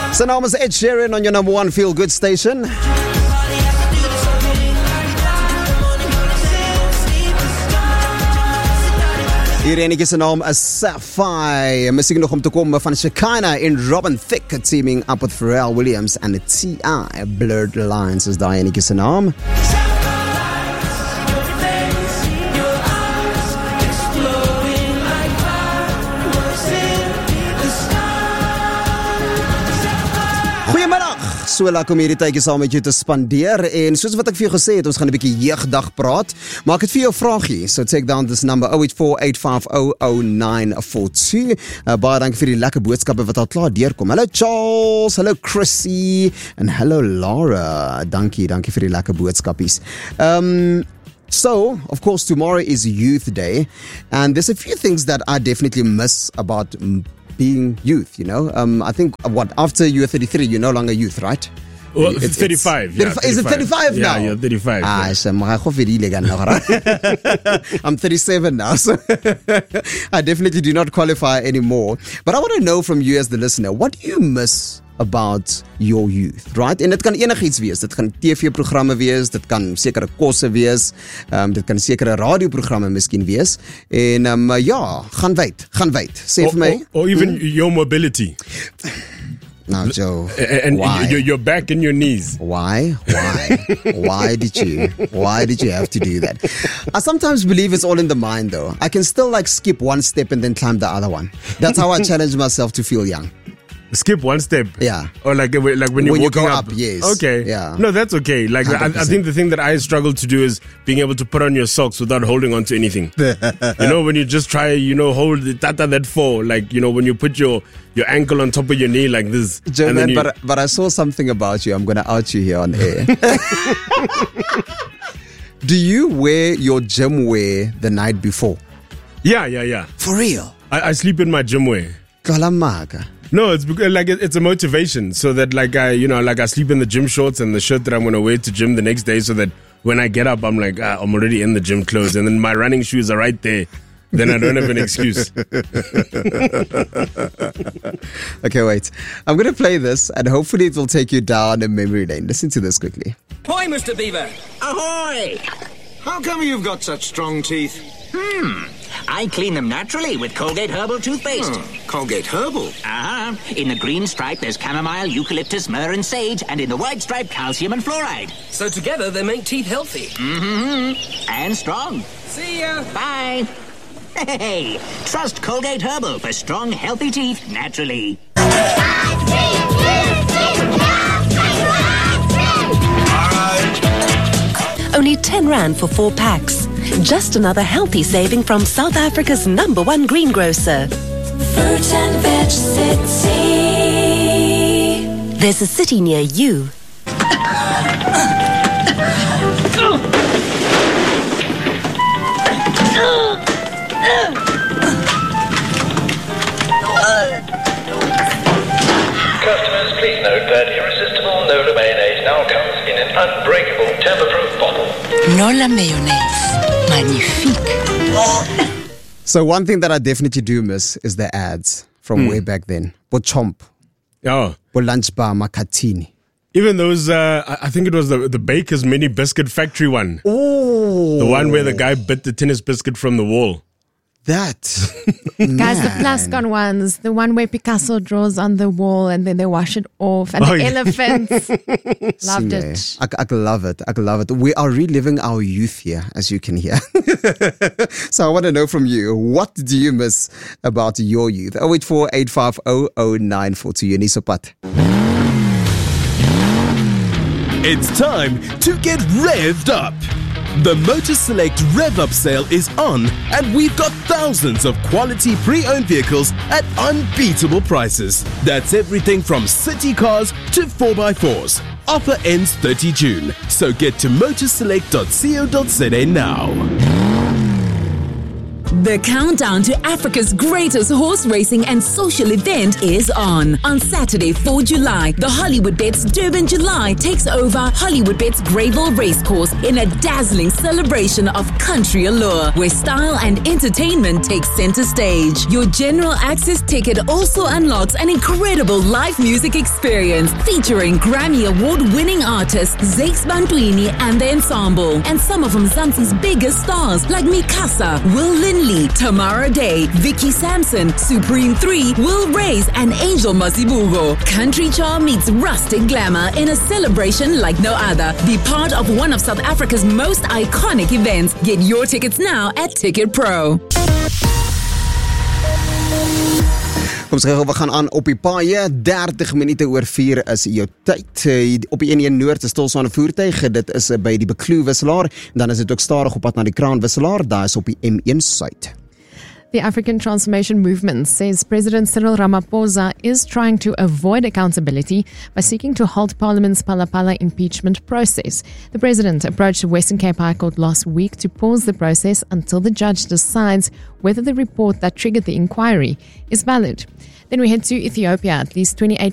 So now is Ed Sheeran on your number one feel-good station. Hier enige se naam is Sapphire. Misschien nog om te komen van Shekinah in Robin Thicke teaming up with Pharrell Williams and T.I. Blurred Lines is daar enige se naam. So lekker om hierdie tydjie saam met jou te spandeer en soos wat ek vir jou gesê het, ons gaan 'n bietjie jeugdag praat. Maar ek het vir jou 'n vraagie. So take down this number 0848500942. Baie dankie vir die lekker boodskappe wat al klaar deurkom. Hallo Charles, hallo Chrissy en hallo Laura. Dankie vir die lekker boodskapies. So, of course, tomorrow is Youth Day and there's a few things that I definitely miss about being youth, you know. I think, after you're 33, you're no longer youth, right? Well, it's 35. Yeah, 35. Is it 35 now? Yeah, you're 35. I'm 37 now, so I definitely do not qualify anymore. But I want to know from you as the listener, what do you miss about your youth, right? En dit kan enigiets wees. Dit kan TV-programme wees, dit kan sekere kosse wees, dit kan sekere radioprogramme miskien wees. En ja, gaan wyd. Sê vir my. Or even your mobility. Now, Joe. And your back and your knees. Why? Why did you have to do that? I sometimes believe it's all in the mind, though. I can still skip one step and then climb the other one. That's how I challenge myself to feel young. Skip one step. Yeah. Or when you go up. Yes. Okay. Yeah. No, that's okay. I think the thing that I struggle to do is being able to put on your socks without holding on to anything. When you just try, hold the tata that fall, when you put your ankle on top of your knee like this. Joe, man, but I saw something about you. I'm going to out you here on air. Do you wear your gym wear the night before? Yeah. For real? I sleep in my gym wear. Kalamaka. No, it's because it's a motivation so that I sleep in the gym shorts and the shirt that I'm going to wear to gym the next day so that when I get up, I'm I'm already in the gym clothes and then my running shoes are right there. Then I don't have an excuse. Okay, wait. I'm going to play this and hopefully it will take you down a memory lane. Listen to this quickly. Ahoy, Mr. Beaver. Ahoy. How come you've got such strong teeth? I clean them naturally with Colgate Herbal toothpaste. Colgate Herbal? In the green stripe, there's chamomile, eucalyptus, myrrh, and sage, and in the white stripe, calcium and fluoride. So together, they make teeth healthy. And strong. See ya. Bye. Hey, trust Colgate Herbal for strong, healthy teeth naturally. Only 10 Rand for 4 packs. Just another healthy saving from South Africa's #1 greengrocer. Fruit and Veg City. There's a city near you. Customers, please note that irresistible Nola mayonnaise now comes in an unbreakable tamper-proof bottle. Nola mayonnaise. Magnifique. So one thing that I definitely do miss is the ads from way back then. Bochomp. Oh. Lunch bar Makatini. Even those, I think it was the Baker's Mini Biscuit Factory one. Oh. The one where the guy bit the tennis biscuit from the wall. That. Guys, the Plascon ones, the one where Picasso draws on the wall and then they wash it off, and the elephants. Loved it. I love it. We are reliving our youth here, as you can hear. So I want to know from you, what do you miss about your youth? 0848500942. Unisopat. It's time to get revved up. The Motor Select Rev Up sale is on, and we've got thousands of quality pre-owned vehicles at unbeatable prices. That's everything from city cars to 4x4s. Offer ends 30 June, so get to motorselect.co.za now. The countdown to Africa's greatest horse racing and social event is on. On Saturday, 4 July, the Hollywood Bets Durban July takes over Hollywood Bets Greyville Racecourse in a dazzling celebration of country allure, where style and entertainment take center stage. Your general access ticket also unlocks an incredible live music experience featuring Grammy Award-winning artists Zakes Bantwini and the Ensemble, and some of Mzansi's biggest stars like Mikasa, Will Linley, Tamara Day, Vicky Sampson, Supreme 3, Will Reyes, and Angel Masibugo. Country charm meets rustic glamour in a celebration like no other. Be part of one of South Africa's most iconic events. Get your tickets now at Ticket Pro. Kom ons gaan, we gaan aan op die paaie, 30 minute oor 4 is jou tyd. Op die N1 Noord is stilstaande voertuig, dit is by die Bekloo wisselaar, dan is dit ook stadig op pad na die Kraan wisselaar, daar is op die M1 Suid. The African Transformation Movement says President Cyril Ramaphosa is trying to avoid accountability by seeking to halt Parliament's Phala-Phala impeachment process. The president approached the Western Cape High Court last week to pause the process until the judge decides whether the report that triggered the inquiry is valid. Then we head to Ethiopia. At least 28